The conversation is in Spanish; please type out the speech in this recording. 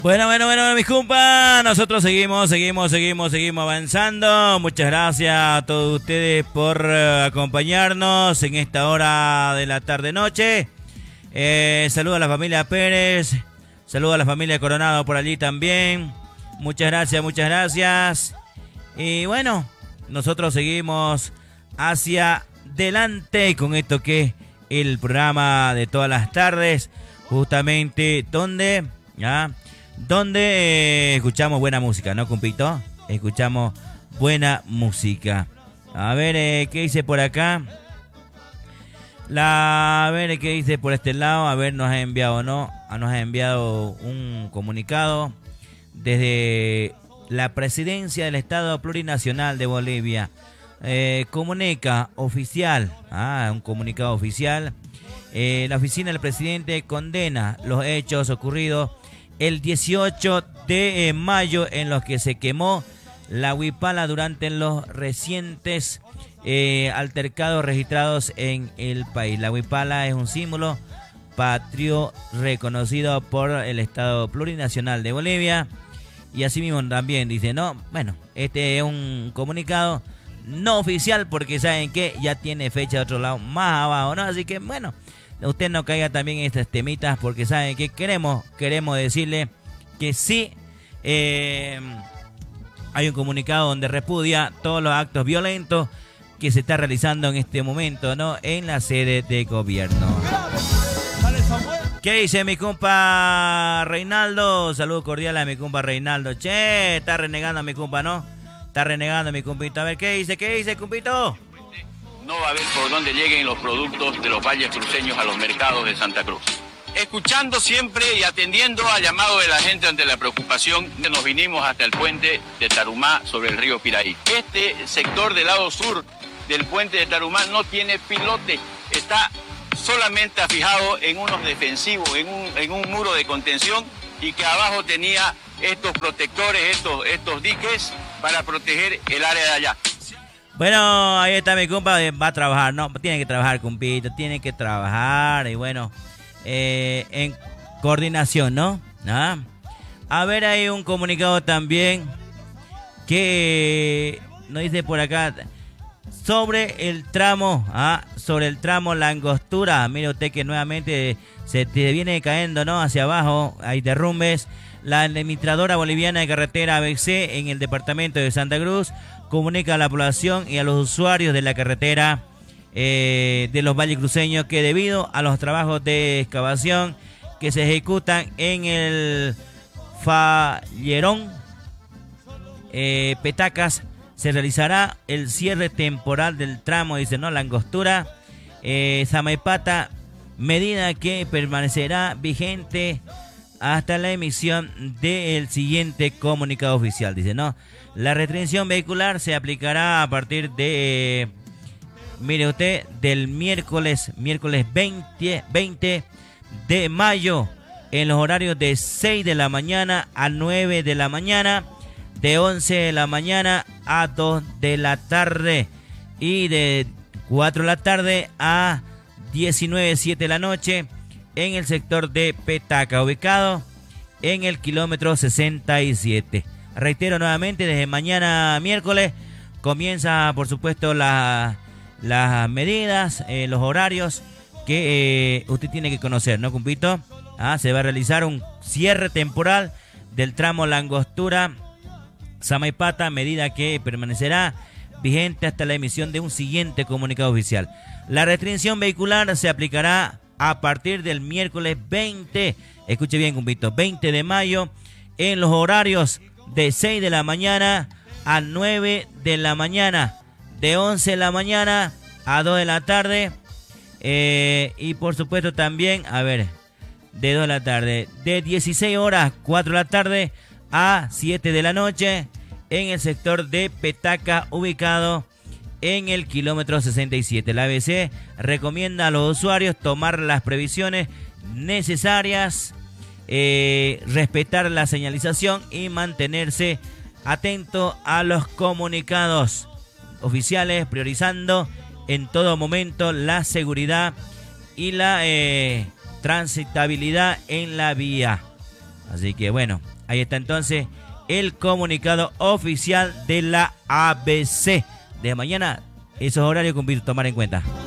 Bueno, mis compas, nosotros seguimos avanzando. Muchas gracias a todos ustedes por acompañarnos en esta hora de la tarde-noche. Saludos a la familia Pérez, saludos a la familia Coronado por allí también. Muchas gracias. Y bueno, nosotros seguimos hacia adelante con esto que es el programa de todas las tardes, justamente donde escuchamos buena música, ¿no, compito? Escuchamos buena música. A ver, ¿qué dice por acá? A ver, ¿qué dice por este lado? A ver, nos ha enviado, ¿no? Nos ha enviado un comunicado desde la Presidencia del Estado Plurinacional de Bolivia. Comunica oficial, un comunicado oficial. La oficina del presidente condena los hechos ocurridos el 18 de mayo en los que se quemó la huipala durante los recientes altercados registrados en el país. La huipala es un símbolo patrio reconocido por el Estado Plurinacional de Bolivia. Y asimismo también dice, este es un comunicado no oficial porque saben que ya tiene fecha de otro lado más abajo, ¿no? Así que bueno, usted no caiga también en estas temitas porque saben que queremos decirle que sí hay un comunicado donde repudia todos los actos violentos que se está realizando en este momento, ¿no? En la sede de gobierno. ¿Qué dice mi compa Reinaldo? Saludo cordial a mi compa Reinaldo. Che, está renegando mi compa, ¿no? Está renegando mi compito. A ver, ¿qué dice, compito? No va a haber por dónde lleguen los productos de los valles cruceños a los mercados de Santa Cruz. Escuchando siempre y atendiendo al llamado de la gente ante la preocupación, nos vinimos hasta el puente de Tarumá sobre el río Piraí. Este sector del lado sur del puente de Tarumá no tiene pilote, está solamente afijado en unos defensivos, en un muro de contención y que abajo tenía estos protectores, estos diques para proteger el área de allá. Bueno, ahí está mi compa, va a trabajar, ¿no? Tiene que trabajar, compito, tiene que trabajar y bueno, en coordinación, ¿no? A ver, hay un comunicado también que nos dice por acá sobre el tramo La Angostura. Mire usted que nuevamente se te viene cayendo, ¿no? Hacia abajo, hay derrumbes. La administradora boliviana de carretera ABC en el departamento de Santa Cruz comunica a la población y a los usuarios de la carretera de los valles cruceños que debido a los trabajos de excavación que se ejecutan en el Fallerón Petacas, se realizará el cierre temporal del tramo, dice, ¿no? La Angostura Samaipata, medida que permanecerá vigente hasta la emisión del siguiente comunicado oficial, dice, ¿no? La restricción vehicular se aplicará a partir de, mire usted, del miércoles 20 de mayo en los horarios de 6 de la mañana a 9 de la mañana, de 11 de la mañana a 2 de la tarde y de 4 de la tarde a 19:07 de la noche en el sector de Petaca, ubicado en el kilómetro 67. Reitero nuevamente, desde mañana miércoles comienza, por supuesto, las medidas, los horarios que usted tiene que conocer, ¿no, compito? Se va a realizar un cierre temporal del tramo La Angostura Samaipata, medida que permanecerá vigente hasta la emisión de un siguiente comunicado oficial. La restricción vehicular se aplicará a partir del miércoles 20, escuche bien, compito, 20 de mayo, en los horarios de 6 de la mañana a 9 de la mañana, de 11 de la mañana a 2 de la tarde, y por supuesto también, de 2 de la tarde, de 16 horas, 4 de la tarde a 7 de la noche, en el sector de Petaca, ubicado en el kilómetro 67. La ABC recomienda a los usuarios tomar las previsiones necesarias, respetar la señalización y mantenerse atento a los comunicados oficiales, priorizando en todo momento la seguridad y la transitabilidad en la vía. Así que bueno, ahí está entonces el comunicado oficial de la ABC. De mañana, esos horarios que tomar en cuenta.